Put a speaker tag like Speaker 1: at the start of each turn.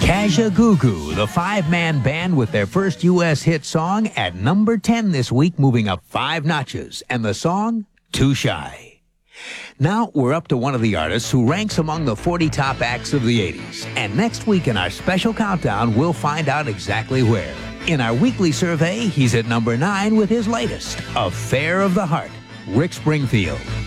Speaker 1: Kaja Gugu, the five-man band with their first U.S. hit song at number 10 this week, moving up 5 notches, and the song, Too Shy. Now we're up to one of the artists who ranks among the 40 top acts of the 80s. And next week in our special countdown, we'll find out exactly where. In our weekly survey, he's at number 9 with his latest, Affair of the Heart, Rick Springfield.